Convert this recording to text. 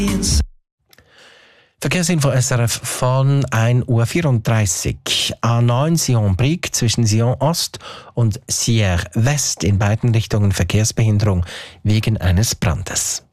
Verkehrsinfo SRF von 1:34 Uhr. A9 Sion-Brig zwischen Sion Ost und Sierre West in beiden Richtungen Verkehrsbehinderung wegen eines Brandes.